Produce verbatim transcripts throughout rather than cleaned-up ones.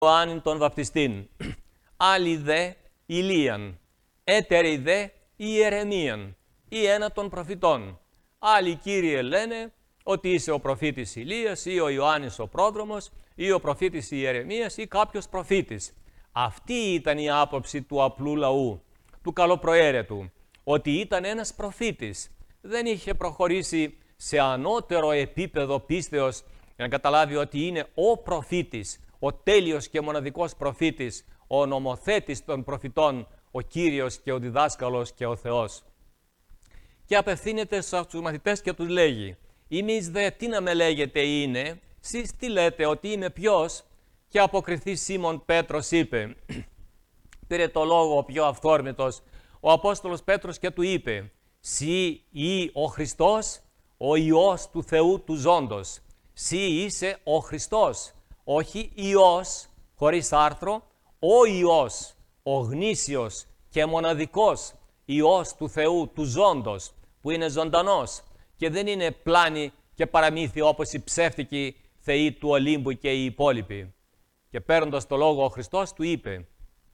Ιωάννην τον βαπτιστήν, άλλοι δε Ηλίαν, έτεροι δε Ιερεμίαν ή ένα των προφητών. Άλλοι, Κύριε, λένε ότι είσαι ο προφήτης Ηλίας ή ο Ιωάννης ο πρόδρομος ή ο προφήτης Ιερεμίας ή κάποιος προφήτης. Αυτή ήταν η άποψη του απλού λαού, του καλοπροαίρετου, ότι ήταν ένας προφήτης. Δεν είχε προχωρήσει σε ανώτερο επίπεδο πίστεως για να καταλάβει ότι είναι ο προφήτης, ο τέλειος και μοναδικός προφήτης, ο νομοθέτης των προφητών, ο Κύριος και ο διδάσκαλος και ο Θεός. Και απευθύνεται στους μαθητές και τους λέγει: «Εμείς δε τι να με λέγετε είναι, σεις τι λέτε ότι είμαι ποιος?» Και αποκριθεί Σίμων Πέτρος είπε, πήρε το λόγο ο πιο αυθόρμητος, ο Απόστολος Πέτρος και του είπε: «Συ ή ο Χριστός, ο Υιός του Θεού του ζώντος». Συ είσαι ο Χριστός, όχι Υιός, χωρίς άρθρο, ο Υιός, ο γνήσιος και μοναδικός Υιός του Θεού του ζώντος, που είναι ζωντανός και δεν είναι πλάνη και παραμύθι όπως οι ψεύτικοι θεοί του Ολύμπου και οι υπόλοιποι. Και παίρνοντας το λόγο ο Χριστός του είπε: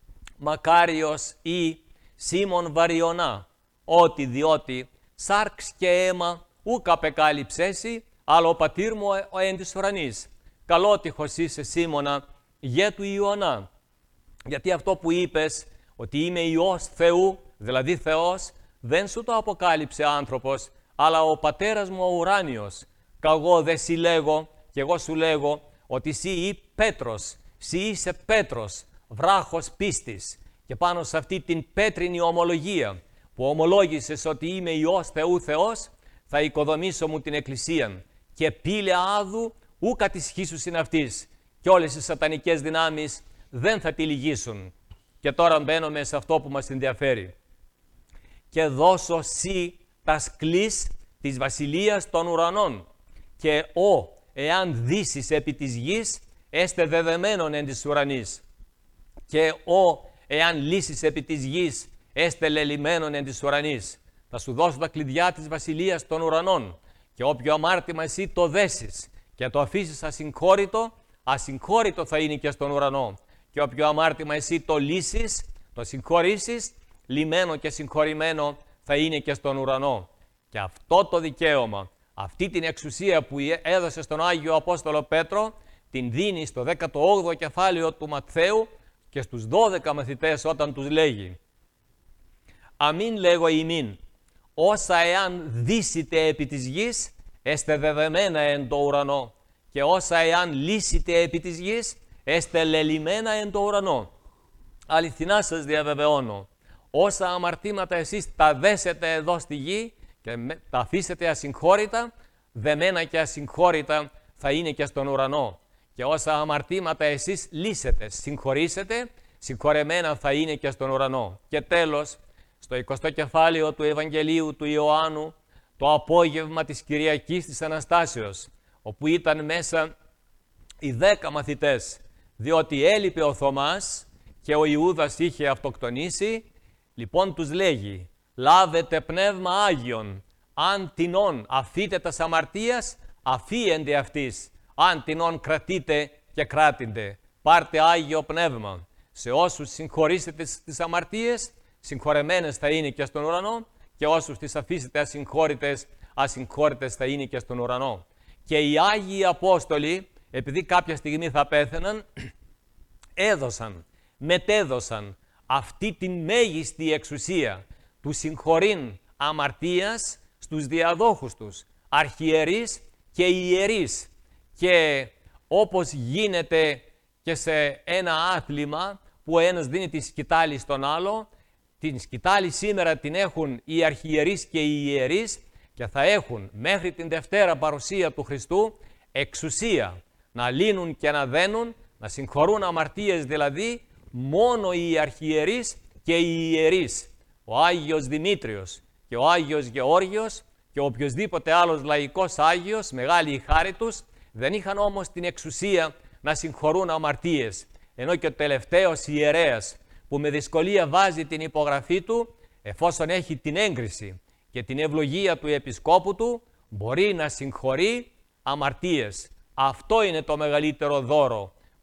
«Μακάριος ή Σίμων Βαριωνά, ότι διότι σάρξ και αίμα ούκ απεκάλυψέσι, αλλά ο πατήρ μου ο εν της ουρανής. Καλότυχος είσαι Σίμωνα, γε του Ιωαννά, γιατί αυτό που είπες, ότι είμαι Υιός Θεού, δηλαδή Θεός, δεν σου το αποκάλυψε άνθρωπος, αλλά ο πατέρας μου ο ουράνιος. Καγώ δε σοι λέγω, και εγώ σου λέγω, ότι σοι ή Πέτρος, σοι είσαι Πέτρος, βράχος πίστης». Και πάνω σε αυτή την πέτρινη ομολογία, που ομολόγησες ότι είμαι Υιός Θεού Θεός, θα οικοδομήσω μου την εκκλησία, και πύλε άδου ου κατισχύσουσιν αυτής, και όλες οι σατανικές δυνάμεις δεν θα τη λυγίσουν. Και τώρα μπαίνουμε σε αυτό που μας ενδιαφέρει. «Και δώσω σοι τα σκλής της βασιλείας των ουρανών, και ο, εάν δύσεις επί της γης, έστε δεδεμένον εν της ουρανής. Και ο, εάν λύσεις επί της γης, έστε λελιμένον εν της ουρανής. Θα σου δώσω τα κλειδιά της βασιλείας των ουρανών, και όποιο αμάρτημα εσύ το δέσεις και το αφήσεις ασυγχώρητο, ασυγχώρητο θα είναι και στον ουρανό. Και όποιο αμάρτημα εσύ το λύσεις, το συγχωρήσεις, λυμένο και συγχωρημένο θα είναι και στον ουρανό». Και αυτό το δικαίωμα, αυτή την εξουσία που έδωσε στον Άγιο Απόστολο Πέτρο, την δίνει στο δέκατο όγδοο κεφάλαιο του Ματθαίου και στους δώδεκα μαθητές όταν τους λέγει: «Αμήν λέγω ημίν, όσα εάν δύσετε επί της γης, έστε δεδεμένα εν το ουρανό, και όσα εάν λύσετε επί της γης, έστε λελιμένα εν το ουρανό. Αληθινά σας διαβεβαιώνω, όσα αμαρτήματα εσείς τα δέσετε εδώ στη γη και τα αφήσετε ασυγχώρητα, δεμένα και ασυγχώρητα θα είναι και στον ουρανό. Και όσα αμαρτήματα εσείς λύσετε, συγχωρήσετε, συγχωρεμένα θα είναι και στον ουρανό». Και τέλος, στο εικοστό κεφάλαιο του Ευαγγελίου του Ιωάννου, το απόγευμα της Κυριακής της Αναστάσεως, όπου ήταν μέσα οι δέκα μαθητές, διότι έλειπε ο Θωμάς και ο Ιούδας είχε αυτοκτονήσει, λοιπόν τους λέγει: «Λάβετε πνεύμα Άγιον, αν τινών αφείτε τας αμαρτίας, αφίεντε αυτής, αν τινών κρατείτε και κράτηντε». Πάρτε Άγιο Πνεύμα. Σε όσους συγχωρήσετε τις αμαρτίες, συγχωρεμένες θα είναι και στον ουρανό, και όσους τις αφήσετε ασυγχώρητες, ασυγχώρητες θα είναι και στον ουρανό. Και οι Άγιοι Απόστολοι, επειδή κάποια στιγμή θα πέθαιναν, έδωσαν, μετέδωσαν αυτή την μέγιστη εξουσία του συγχωρήν αμαρτίας στους διαδόχους τους, αρχιερείς και ιερείς. Και όπως γίνεται και σε ένα άθλημα που ο ένας δίνει τη σκητάλη στον άλλο, την σκητάλη σήμερα την έχουν οι αρχιερείς και οι ιερείς, και θα έχουν μέχρι την Δευτέρα παρουσία του Χριστού εξουσία να λύνουν και να δένουν, να συγχωρούν αμαρτίες δηλαδή, μόνο οι αρχιερείς και οι ιερείς. Ο Άγιος Δημήτριος και ο Άγιος Γεώργιος και οποιοσδήποτε άλλος λαϊκός Άγιος, μεγάλη η χάρη τους, δεν είχαν όμως την εξουσία να συγχωρούν αμαρτίες. Ενώ και ο τελευταίος ιερέας, που με δυσκολία βάζει την υπογραφή του, εφόσον έχει την έγκριση και την ευλογία του επισκόπου του, μπορεί να συγχωρεί αμαρτίες. Αυτό είναι το μεγαλύτερο δώρο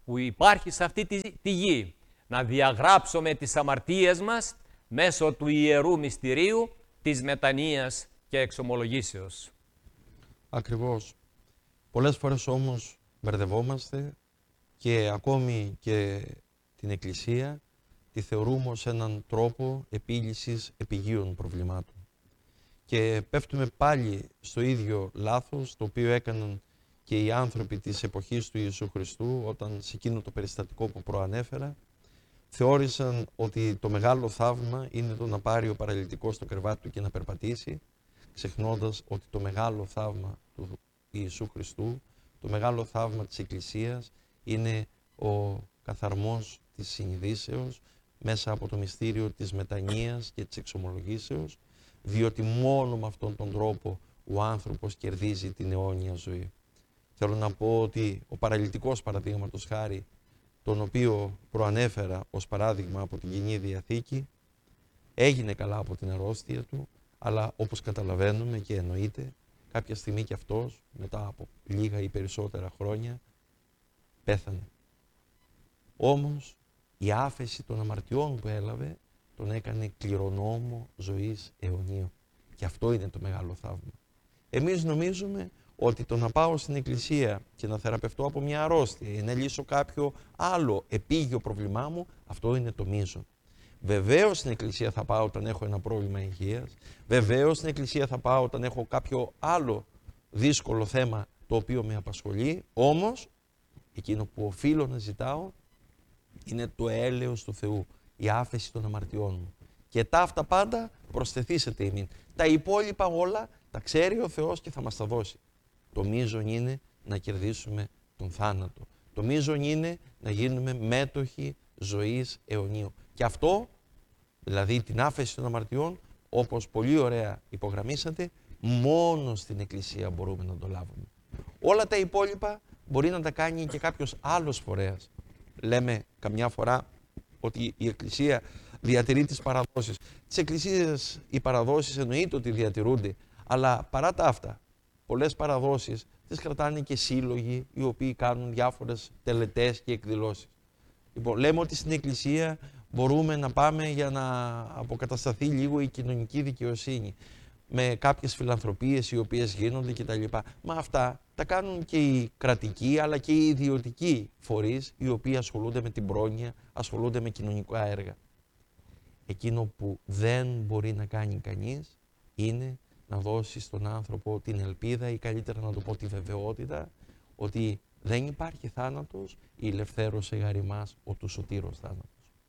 που υπάρχει σε αυτή τη, τη γη, να διαγράψουμε τις αμαρτίες μας μέσω του Ιερού Μυστηρίου της μετανοίας και εξομολογήσεως. Ακριβώς. Πολλές φορές όμως μπερδευόμαστε και ακόμη και την Εκκλησία τη θεωρούμε ως έναν τρόπο επίλυσης επιγείων προβλημάτων. Και πέφτουμε πάλι στο ίδιο λάθος το οποίο έκαναν και οι άνθρωποι της εποχής του Ιησού Χριστού όταν σε εκείνο το περιστατικό που προανέφερα θεώρησαν ότι το μεγάλο θαύμα είναι το να πάρει ο παραλυτικός το κρεβάτι του και να περπατήσει, ξεχνώντας ότι το μεγάλο θαύμα του Ιησού Χριστού, το μεγάλο θαύμα της Εκκλησίας είναι ο καθαρμός της συνειδήσεως μέσα από το μυστήριο της μετανοίας και της εξομολογήσεως, διότι μόνο με αυτόν τον τρόπο ο άνθρωπος κερδίζει την αιώνια ζωή. Θέλω να πω ότι ο παραλυτικός, παραδείγματος χάρη, τον οποίο προανέφερα ως παράδειγμα από την Καινή Διαθήκη, έγινε καλά από την αρρώστια του, αλλά όπως καταλαβαίνουμε και εννοείται, κάποια στιγμή και αυτός, μετά από λίγα ή περισσότερα χρόνια, πέθανε. Όμως, η άφεση των αμαρτιών που έλαβε, τον έκανε κληρονόμο ζωής αιωνίου. Και αυτό είναι το μεγάλο θαύμα. Εμείς νομίζουμε ότι το να πάω στην εκκλησία και να θεραπευτώ από μια αρρώστια ή να λύσω κάποιο άλλο επίγειο πρόβλημά μου, αυτό είναι το μείζον. Βεβαίως στην εκκλησία θα πάω όταν έχω ένα πρόβλημα υγείας, βεβαίως στην εκκλησία θα πάω όταν έχω κάποιο άλλο δύσκολο θέμα το οποίο με απασχολεί, όμως εκείνο που οφείλω να ζητάω είναι το έλεος του Θεού, η άφεση των αμαρτιών μου. Και τα αυτά πάντα προσθεθήσετε ημίν. Τα υπόλοιπα όλα τα ξέρει ο Θεός και θα μας τα δώσει. Το μείζον είναι να κερδίσουμε τον θάνατο. Το μείζον είναι να γίνουμε μέτοχοι ζωής αιωνίου. Και αυτό, δηλαδή την άφεση των αμαρτιών, όπως πολύ ωραία υπογραμμίσατε, μόνο στην Εκκλησία μπορούμε να το λάβουμε. Όλα τα υπόλοιπα μπορεί να τα κάνει και κάποιος άλλος φορέας. Λέμε καμιά φορά ότι η Εκκλησία διατηρεί τις παραδόσεις. Τις Εκκλησίες οι παραδόσεις εννοείται ότι διατηρούνται, αλλά παρά τα αυτά, πολλές παραδόσεις τις κρατάνε και σύλλογοι οι οποίοι κάνουν διάφορες τελετές και εκδηλώσεις. Λοιπόν, λέμε ότι στην Εκκλησία μπορούμε να πάμε για να αποκατασταθεί λίγο η κοινωνική δικαιοσύνη με κάποιες φιλανθρωπίες οι οποίες γίνονται κτλ. Μα αυτά τα κάνουν και οι κρατικοί αλλά και οι ιδιωτικοί φορείς οι οποίοι ασχολούνται με την πρόνοια, ασχολούνται με κοινωνικά έργα. Εκείνο που δεν μπορεί να κάνει κανείς είναι να δώσει στον άνθρωπο την ελπίδα ή καλύτερα να το πω τη βεβαιότητα ότι δεν υπάρχει θάνατος, η ελευθέρωσε γαριμάς ο του σωτήρος θάνατος.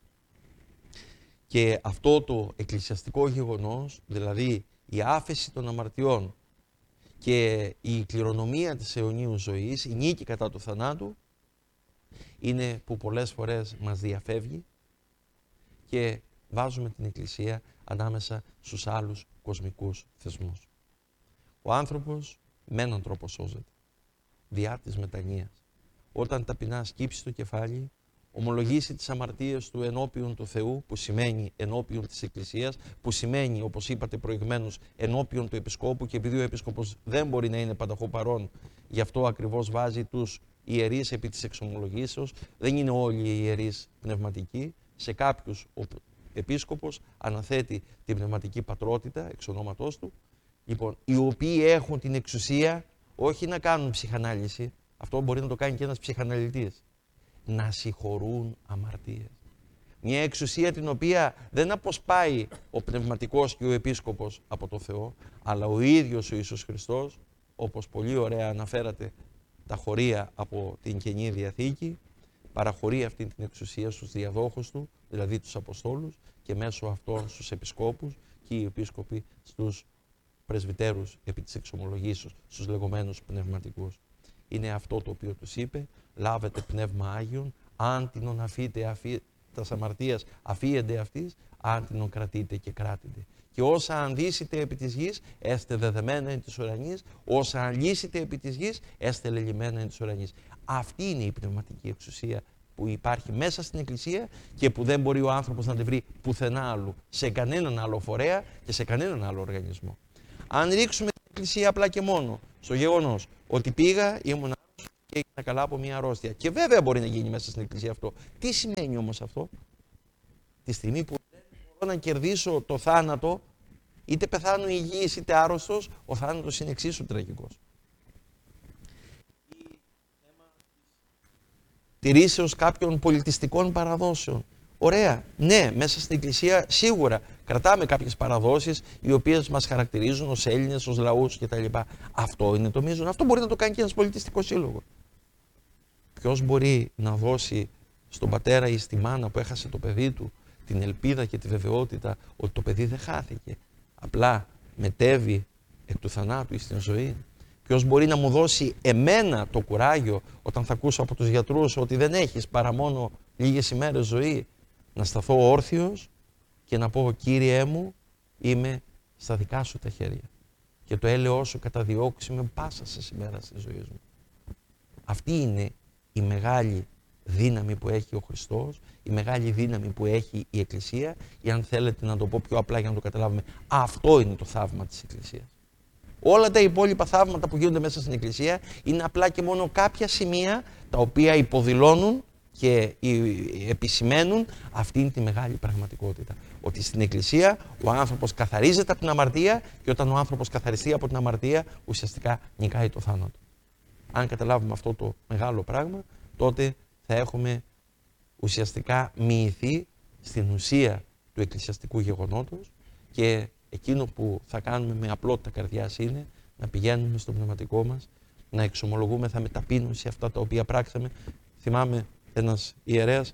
Και αυτό το εκκλησιαστικό γεγονός, δηλαδή η άφεση των αμαρτιών και η κληρονομία της αιωνίου ζωής, η νίκη κατά του θανάτου, είναι που πολλές φορές μας διαφεύγει και βάζουμε την Εκκλησία ανάμεσα στους άλλους κοσμικούς θεσμούς. Ο άνθρωπος με έναν τρόπο σώζεται, διά της μετανοίας. Όταν ταπεινά σκύψει το κεφάλι, ομολογήσει τις αμαρτίες του ενώπιον του Θεού, που σημαίνει ενώπιον της Εκκλησίας, που σημαίνει, όπως είπατε προηγουμένως, ενώπιον του Επισκόπου, και επειδή ο Επίσκοπος δεν μπορεί να είναι πανταχού παρόν, γι' αυτό ακριβώς βάζει τους ιερείς επί της εξομολογήσεως. Δεν είναι όλοι οι ιερείς πνευματικοί. Σε κάποιους ο Επίσκοπος αναθέτει την πνευματική πατρότητα εξ ονόματός του, λοιπόν, οι οποίοι έχουν την εξουσία όχι να κάνουν ψυχανάλυση, αυτό μπορεί να το κάνει και ένας ψυχαναλυτής, να συγχωρούν αμαρτίες. Μια εξουσία την οποία δεν αποσπάει ο πνευματικός και ο επίσκοπος από το Θεό, αλλά ο ίδιος ο Ιησούς Χριστός, όπως πολύ ωραία αναφέρατε τα χωρία από την Καινή Διαθήκη, παραχωρεί αυτή την εξουσία στους διαδόχους του, δηλαδή τους Αποστόλους, και μέσω αυτών στους επισκόπους και οι επίσκοποι στους πρεσβυτέρους επί της εξομολογήσεως, στους λεγόμενους πνευματικούς. Είναι αυτό το οποίο τους είπε, λάβετε πνεύμα Άγιον, αν την αφείτε αφή, τας αμαρτίας αφίεντε αυτής, αν την κρατείτε και κράτητε. Και όσα αντίσετε επί της γης, έστε δεδεμένα εν της ουρανής, όσα αντλήσετε επί της γης, έστε λελειμμένα εν της ουρανής. Αυτή είναι η πνευματική εξουσία που υπάρχει μέσα στην Εκκλησία και που δεν μπορεί ο άνθρωπος να τη βρει πουθενά άλλου, σε κανέναν άλλο φορέα και σε κανέναν άλλο οργανισμό. Αν ρίξουμε την Εκκλησία απλά και μόνο στο γεγονός ότι πήγα, ήμουν άρρωστος και καλά από μια αρρώστια. Και βέβαια μπορεί να γίνει μέσα στην Εκκλησία αυτό. Τι σημαίνει όμως αυτό? Τη στιγμή που δεν μπορώ να κερδίσω το θάνατο, είτε πεθάνω υγιής είτε άρρωστος, ο θάνατος είναι εξίσου τραγικός. Τηρήσεως κάποιων πολιτιστικών παραδόσεων. Ωραία, ναι, μέσα στην Εκκλησία σίγουρα κρατάμε κάποιες παραδόσεις οι οποίες μας χαρακτηρίζουν ως Έλληνες, ως λαούς κτλ. Αυτό είναι το μείζον. Αυτό μπορεί να το κάνει και ένας πολιτιστικός σύλλογος. Ποιος μπορεί να δώσει στον πατέρα ή στη μάνα που έχασε το παιδί του την ελπίδα και τη βεβαιότητα ότι το παιδί δεν χάθηκε, απλά μετέβη εκ του θανάτου ή στην ζωή? Ποιος μπορεί να μου δώσει εμένα το κουράγιο όταν θα ακούσω από τους γιατρούς ότι δεν έχεις παρά μόνο λίγες ημέρες ζωή, να σταθώ όρθιος και να πω, Κύριέ μου, είμαι στα δικά σου τα χέρια και το έλεος σου καταδιώξει με πάσα σε ημέρα της ζωής μου. Αυτή είναι η μεγάλη δύναμη που έχει ο Χριστός, η μεγάλη δύναμη που έχει η Εκκλησία, ή αν θέλετε να το πω πιο απλά για να το καταλάβουμε, αυτό είναι το θαύμα της Εκκλησίας. Όλα τα υπόλοιπα θαύματα που γίνονται μέσα στην Εκκλησία είναι απλά και μόνο κάποια σημεία τα οποία υποδηλώνουν και επισημαίνουν αυτήν τη μεγάλη πραγματικότητα. Ότι στην Εκκλησία ο άνθρωπος καθαρίζεται από την αμαρτία και όταν ο άνθρωπος καθαριστεί από την αμαρτία ουσιαστικά νικάει το θάνατο. Αν καταλάβουμε αυτό το μεγάλο πράγμα, τότε θα έχουμε ουσιαστικά μοιηθεί στην ουσία του εκκλησιαστικού γεγονότος και εκείνο που θα κάνουμε με απλότητα καρδιάς είναι να πηγαίνουμε στο πνευματικό μας, να εξομολογούμεθα με ταπείνωση αυτά τα οποία πράξαμε. Θυμάμαι ένας ιερέας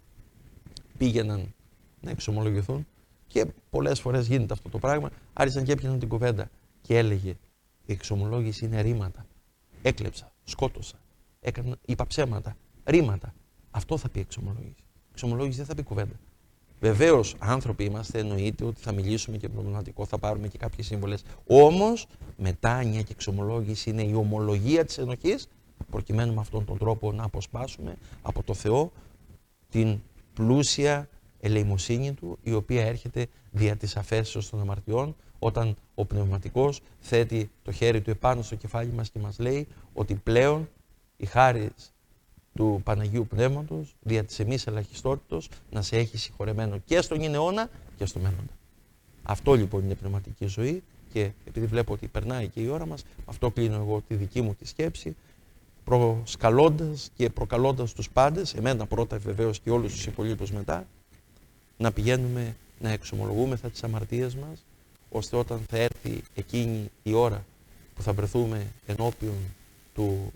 πήγαιναν να εξομολογηθούν και πολλές φορές γίνεται αυτό το πράγμα, άρχισαν και έπιαναν την κουβέντα και έλεγε η εξομολόγηση είναι ρήματα. Έκλεψα, σκότωσα, έκανα, είπα ψέματα, ρήματα. Αυτό θα πει εξομολόγηση. Εξομολόγηση δεν θα πει κουβέντα. Βεβαίως, άνθρωποι είμαστε, εννοείται ότι θα μιλήσουμε και πνευματικό, θα πάρουμε και κάποιες σύμβολες. Όμως, μετάνοια και εξομολόγηση είναι η ομολογία της ενοχής, προκειμένου με αυτόν τον τρόπο να αποσπάσουμε από το Θεό την πλούσια ελεημοσύνη Του, η οποία έρχεται δια της αφέσεως των αμαρτιών, όταν ο πνευματικός θέτει το χέρι του επάνω στο κεφάλι μας και μας λέει ότι πλέον η χάρις του Παναγίου Πνεύματος, δια της εμείς ελαχιστότητος, να σε έχει συγχωρεμένο και στον ην αιώνα και στο μέλλοντα. Αυτό λοιπόν είναι πνευματική ζωή και επειδή βλέπω ότι περνάει και η ώρα μας, αυτό κλείνω εγώ τη δική μου τη σκέψη, προσκαλώντας και προκαλώντας τους πάντες, εμένα πρώτα βεβαίως και όλους τους υπολείπους μετά, να πηγαίνουμε να εξομολογούμεθα τις αμαρτίες μας, ώστε όταν θα έρθει εκείνη η ώρα που θα βρεθούμε ενώπιον του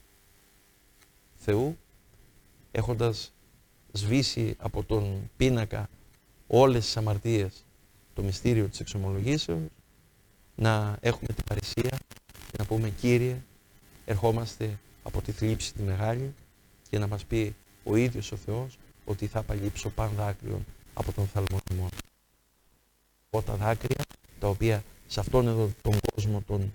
Θεού, έχοντας σβήσει από τον πίνακα όλες τις αμαρτίες το μυστήριο της εξομολογήσεως, να έχουμε την παρησία και να πούμε Κύριε, ερχόμαστε από τη θλίψη τη μεγάλη και να μας πει ο ίδιος ο Θεός ότι θα απαλείψω παν δάκρυον από τον θαλμονιμό. Από τα δάκρυα τα οποία σε αυτόν εδώ τον κόσμο τον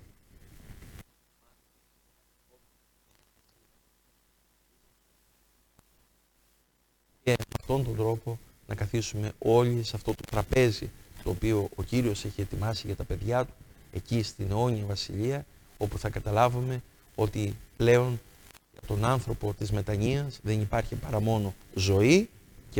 και με αυτόν τον τρόπο να καθίσουμε όλοι σε αυτό το τραπέζι το οποίο ο Κύριος έχει ετοιμάσει για τα παιδιά Του εκεί στην αιώνια βασιλεία, όπου θα καταλάβουμε ότι πλέον για τον άνθρωπο της μετανοίας δεν υπάρχει παρά μόνο ζωή και...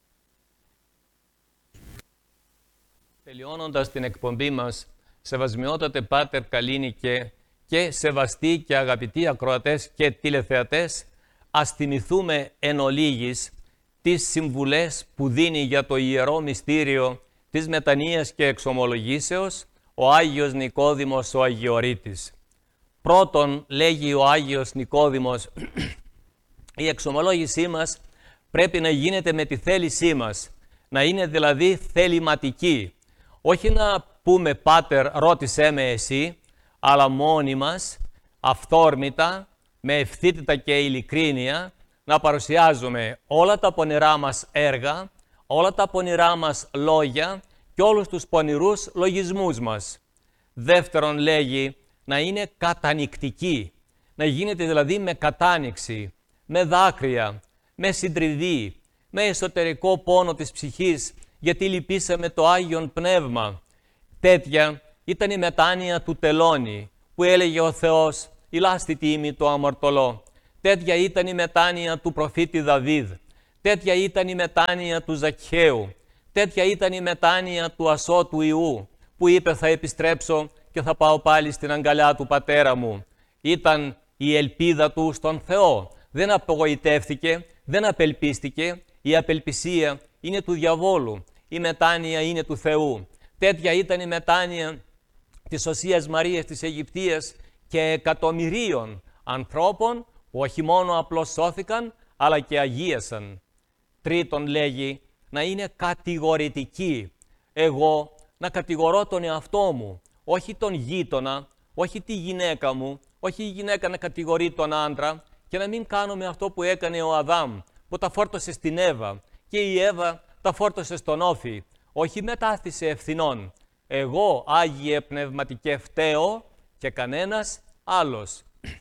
Τελειώνοντας την εκπομπή μας, σεβασμιότατε Πάτερ Καλίνικε και σεβαστοί και αγαπητοί ακροατές και τηλεθεατές, ας θυμηθούμε εν ολίγης τις συμβουλές που δίνει για το Ιερό Μυστήριο της Μετανοίας και Εξομολογήσεως ο Άγιος Νικόδημος ο Αγιορείτης. Πρώτον, λέγει ο Άγιος Νικόδημος, η εξομολόγησή μας πρέπει να γίνεται με τη θέλησή μας, να είναι δηλαδή θεληματική. Όχι να πούμε «Πάτερ, ρώτησέ με εσύ», αλλά μόνοι μας, αυθόρμητα, με ευθύτητα και ειλικρίνεια, να παρουσιάζουμε όλα τα πονηρά μας έργα, όλα τα πονηρά μας λόγια και όλους τους πονηρούς λογισμούς μας. Δεύτερον, λέγει, να είναι κατανυκτική, να γίνεται δηλαδή με κατάνοιξη, με δάκρυα, με συντριβή, με εσωτερικό πόνο της ψυχής, γιατί λυπήσαμε το Άγιον Πνεύμα. Τέτοια ήταν η μετάνοια του Τελώνη, που έλεγε ο Θεός, «Ηλάστη τίμη το αμαρτωλό». τέτοια ήταν η μετάνοια του προφήτη Δαβίδ, τέτοια ήταν η μετάνοια του Ζακχαίου, τέτοια ήταν η μετάνοια του ασώτου Ιού, που είπε θα επιστρέψω και θα πάω πάλι στην αγκαλιά του πατέρα μου. Ήταν η ελπίδα του στον Θεό. Δεν απογοητεύτηκε, δεν απελπίστηκε. Η απελπισία είναι του διαβόλου, η μετάνοια είναι του Θεού. Τέτοια ήταν η μετάνοια της Οσίας Μαρίας της Αιγυπτίας και εκατομμυρίων ανθρώπων που όχι μόνο απλώς σώθηκαν, αλλά και αγίασαν. Τρίτον λέγει να είναι κατηγορητική. Εγώ να κατηγορώ τον εαυτό μου, όχι τον γείτονα, όχι τη γυναίκα μου, όχι η γυναίκα να κατηγορεί τον άντρα και να μην κάνουμε αυτό που έκανε ο Αδάμ, που τα φόρτωσε στην Εύα και η Εύα τα φόρτωσε στον Όφη. Όχι μετάθυσε ευθυνών. Εγώ, Άγιε Πνευματικέ, φταίω και κανένας άλλος.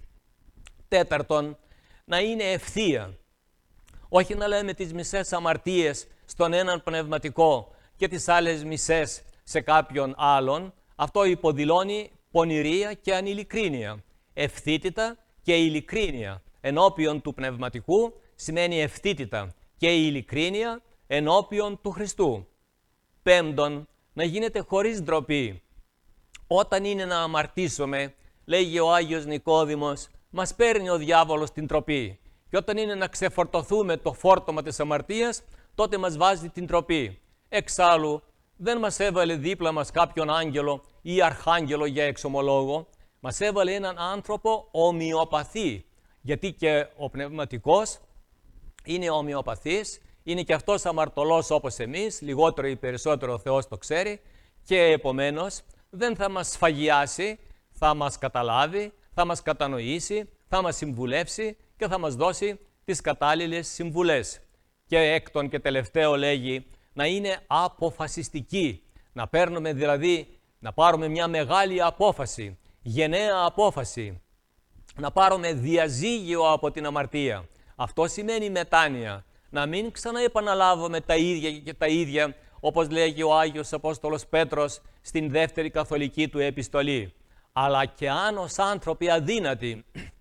Τέταρτον, να είναι ευθεία. Όχι να λέμε τις μισές αμαρτίες στον έναν πνευματικό και τις άλλες μισές σε κάποιον άλλον. Αυτό υποδηλώνει πονηρία και ανηλικρίνεια. Ευθύτητα και ειλικρίνεια ενώπιον του πνευματικού σημαίνει ευθύτητα και ειλικρίνεια ενώπιον του Χριστού. Πέμπτον, να γίνεται χωρίς ντροπή. Όταν είναι να αμαρτήσουμε, λέγει ο Άγιος Νικόδημος, μας παίρνει ο διάβολος την τροπή. Και όταν είναι να ξεφορτωθούμε το φόρτωμα της αμαρτίας, τότε μας βάζει την τροπή. Εξάλλου, δεν μας έβαλε δίπλα μας κάποιον άγγελο ή αρχάγγελο για εξομολόγο. Μας έβαλε έναν άνθρωπο ομοιοπαθή. Γιατί και ο πνευματικός είναι ομοιοπαθής, είναι και αυτός αμαρτωλός όπως εμείς, λιγότερο ή περισσότερο ο Θεός το ξέρει και επομένως δεν θα μας σφαγιάσει, θα μας καταλάβει, θα μας κατανοήσει, θα μας συμβουλεύσει και θα μας δώσει τις κατάλληλες συμβουλές. Και έκτον και τελευταίο λέγει να είναι αποφασιστική, να παίρνουμε δηλαδή, να πάρουμε μια μεγάλη απόφαση, γενναία απόφαση, να πάρουμε διαζύγιο από την αμαρτία. Αυτό σημαίνει μετάνοια. Να μην ξαναεπαναλάβουμε τα ίδια και τα ίδια, όπως λέγει ο Άγιος Απόστολος Πέτρος στην δεύτερη καθολική του επιστολή. Αλλά και αν ως άνθρωποι αδύνατοι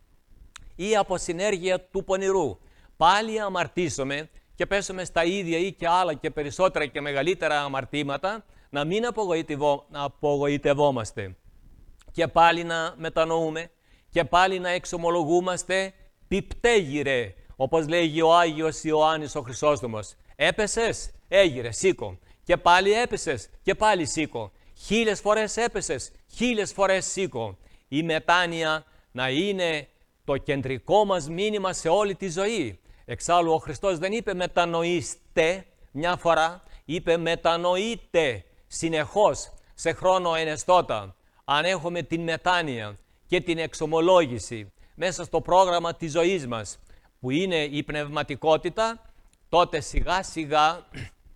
ή από συνέργεια του πονηρού πάλι αμαρτήσουμε και πέσουμε στα ίδια ή και άλλα και περισσότερα και μεγαλύτερα αμαρτήματα, να μην απογοητευό, να απογοητευόμαστε. Και πάλι να μετανοούμε και πάλι να εξομολογούμαστε πιπτέγυρε, όπως λέγει ο Άγιος Ιωάννης ο Χρυσόστομος. Έπεσες, έγειρε, σήκω. Και πάλι έπεσες και πάλι σήκω. Χίλιες φορές έπεσες, χίλιες φορές σήκω. Η μετάνοια να είναι το κεντρικό μας μήνυμα σε όλη τη ζωή. Εξάλλου ο Χριστός δεν είπε μετανοήστε μια φορά, είπε μετανοείτε συνεχώς σε χρόνο ενεστώτα. Αν έχουμε την μετάνοια και την εξομολόγηση μέσα στο πρόγραμμα της ζωής μας, που είναι η πνευματικότητα, τότε σιγά σιγά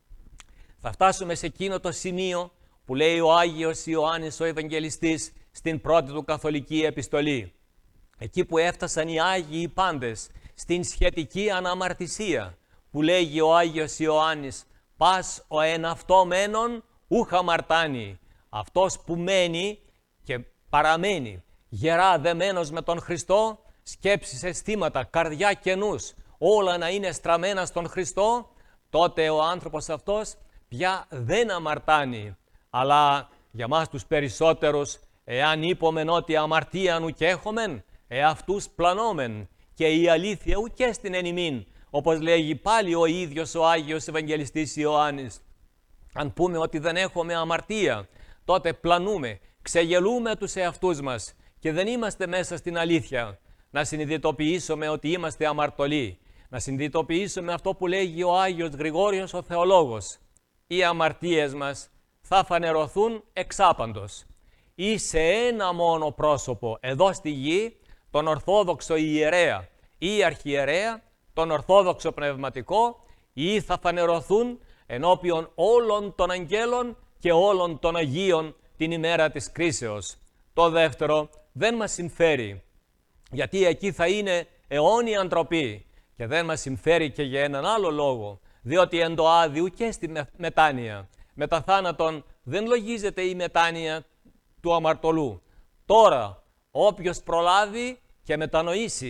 θα φτάσουμε σε εκείνο το σημείο που λέει ο Άγιος Ιωάννης ο Ευαγγελιστής στην πρώτη του καθολική επιστολή. Εκεί που έφτασαν οι Άγιοι πάντες, στην σχετική αναμαρτησία, που λέγει ο Άγιος Ιωάννης, «Πας ο εν αυτό μένον ούχ αμαρτάνει». Αυτός που μένει και παραμένει γερά δεμένος με τον Χριστό, σκέψεις, αισθήματα, καρδιά και νους, όλα να είναι στραμμένα στον Χριστό, τότε ο άνθρωπος αυτός πια δεν αμαρτάνει. Αλλά για μας τους περισσότερους, εάν είπομεν ότι αμαρτίαν ουκ έχομεν, εαυτούς πλανόμεν και η αλήθεια ουκ στην εν ημίν, όπως λέγει πάλι ο ίδιος ο Άγιος Ευαγγελιστής Ιωάννης. Αν πούμε ότι δεν έχουμε αμαρτία, τότε πλανούμε, ξεγελούμε τους εαυτούς μας και δεν είμαστε μέσα στην αλήθεια. Να συνειδητοποιήσουμε ότι είμαστε αμαρτωλοί. Να συνειδητοποιήσουμε αυτό που λέγει ο Άγιος Γρηγόριος ο Θεολόγος. Οι αμαρτίες μας θα φανερωθούν εξάπαντος ή σε ένα μόνο πρόσωπο εδώ στη γη, τον Ορθόδοξο ιερέα ή αρχιερέα, τον Ορθόδοξο πνευματικό, ή θα φανερωθούν ενώπιον όλων των αγγέλων και όλων των Αγίων την ημέρα της κρίσεως. Το δεύτερο δεν μας συμφέρει, γιατί εκεί θα είναι αιώνια ντροπή και δεν μας συμφέρει και για έναν άλλο λόγο, διότι εν το άδειου και στη μετάνοια. Μετά θάνατον δεν λογίζεται η μετάνοια του αμαρτωλού. Τώρα, όποιος προλάβει και μετανοήσει,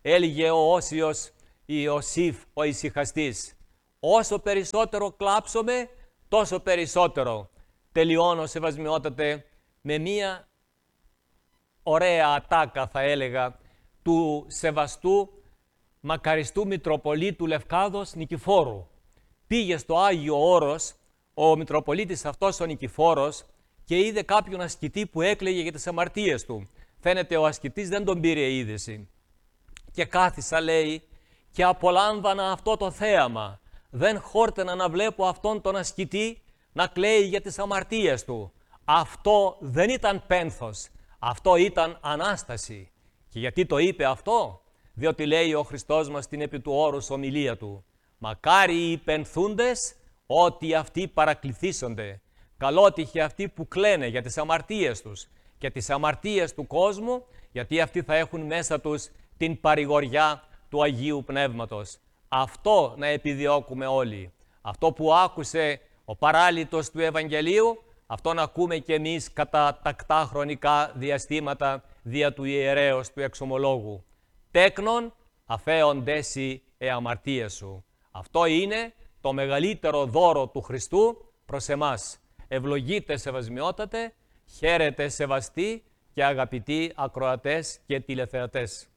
έλεγε ο Όσιος Ιωσήφ ο ησυχαστής. Όσο περισσότερο κλάψουμε, τόσο περισσότερο. Τελειώνω, σεβασμιότατε, με μία ωραία ατάκα, θα έλεγα, του σεβαστού μακαριστού Μητροπολίτου Λευκάδος Νικηφόρου. Πήγε στο Άγιο Όρος ο Μητροπολίτης αυτός ο Νικηφόρος και είδε κάποιον ασκητή που έκλαιγε για τις αμαρτίες του. Φαίνεται ο ασκητής δεν τον πήρε είδηση. Και κάθισα, λέει, και απολάμβανα αυτό το θέαμα. Δεν χόρτενα να βλέπω αυτόν τον ασκητή να κλαίει για τις αμαρτίες του. Αυτό δεν ήταν πένθος, αυτό ήταν Ανάσταση. Και γιατί το είπε αυτό? Διότι λέει ο Χριστός μας στην επί του όρους ομιλία του. Μακάρι οι πενθούντες, ότι αυτοί παρακληθήσονται. Καλότυχοι αυτοί που κλαίνε για τις αμαρτίες τους και τις αμαρτίες του κόσμου, γιατί αυτοί θα έχουν μέσα τους την παρηγοριά του Αγίου Πνεύματος. Αυτό να επιδιώκουμε όλοι. Αυτό που άκουσε ο παράλυτος του Ευαγγελίου, αυτό να ακούμε και εμείς κατά τακτά χρονικά διαστήματα δια του ιερέως του εξομολόγου. Τέκνον αφέοντέσι ε αμαρτίες σου. Αυτό είναι το μεγαλύτερο δώρο του Χριστού προς εμάς. Ευλογείτε σεβασμιότατε, χαίρετε σεβαστοί και αγαπητοί ακροατές και τηλεθεατές.